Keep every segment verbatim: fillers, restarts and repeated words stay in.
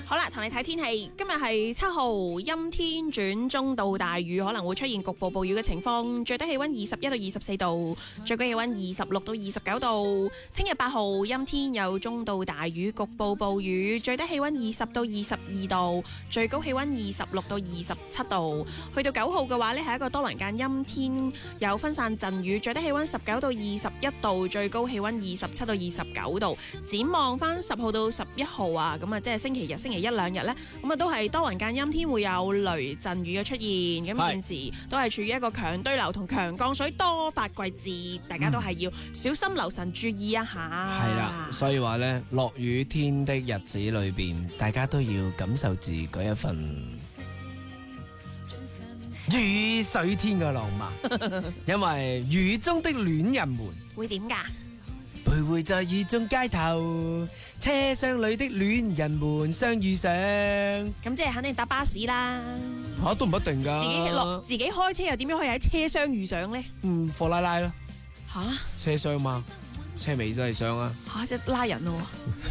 好啦，同你睇天氣，今日係七號，陰天轉中到大雨，可能會出現局部暴雨嘅情況。最低氣溫二十一到二十四度，最高氣溫二十六到二十九度。聽日八號陰天有中到大雨，局部暴雨，最低氣溫二十到二十二度，最高氣溫二十六到二十七度。去到九號嘅話呢，係一個多雲間陰天，有分散陣雨，最低氣溫十九到二十一度，最高氣溫二十七到二十九度。展望翻十號到十一號啊，咁啊即係星期日、星期一兩日呢，咁啊都係多雲間陰天，會有雷陣雨嘅出現。咁現時都係處於一個強對流同強降水多發季節，大家都係要小心留神注意一下。 係啦，所以話呢，落雨天的日子裏邊，大家都要感受住嗰一份雨水天嘅浪漫，因為雨中的戀人們會點㗎？ 徘徊在雨中街頭，車廂裏的戀人們相遇上。 咁即係肯定搭巴士啦。 吓、啊、都唔一定噶， 自己落自己開車又點樣可以喺車廂遇上呢？ 嗯，貨拉拉咯。 吓、啊， 車廂嘛，車尾都係箱啊。 吓、啊，即係拉人咯。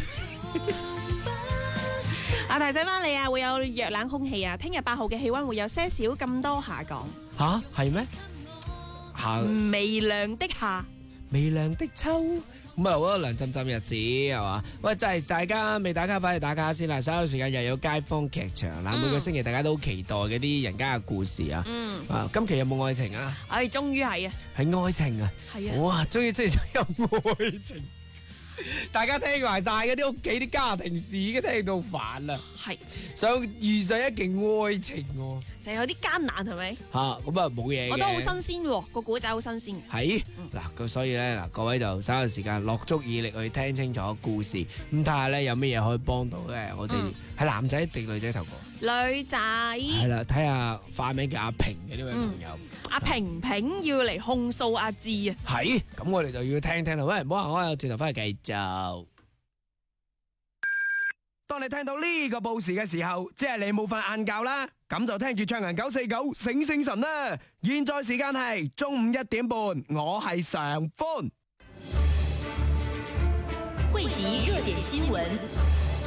啊，提醒翻你啊，會有弱冷空氣啊。聽日八號嘅氣溫會有些少咁多下降。 吓，係咩？下微涼的夏， 微涼的秋。咁啊，好多涼浸浸日子係嘛？喂，就係大家未打卡，快去打卡先啦！稍後時間又有街坊劇場嗱，嗯、每個星期大家都好期待嗰啲人家嘅故事啊！嗯，啊，今期有冇愛情啊？ 唉、哎，終於係啊！ 係愛情啊！係啊！哇，終於真係有愛情！大家聽埋晒嗰啲屋企啲家庭事，已經聽到煩啦。係想遇上一件愛情喎， 就係有啲艱難係咪？ 吓，咁啊冇嘢嘅。 我覺得好新鮮喎，個古仔好新鮮嘅。 係嗱，咁所以咧嗱，各位就稍後時間落足意力去聽清楚故事，咁睇下咧有咩嘢可以幫到嘅。我哋係男仔定女仔投稿？ 女仔。係啦，睇下化名叫阿平嘅呢位朋友。 阿平平要嚟控訴阿志啊！ 係，咁我哋就要聽聽啦。喂，唔好行開，轉頭翻去繼續。當你聽到呢個報時嘅時候，即係你冇瞓晏覺啦，咁就聽住暢行九四九醒醒神啦。現在時間係中午一點半，我係常歡。 匯集熱點新聞，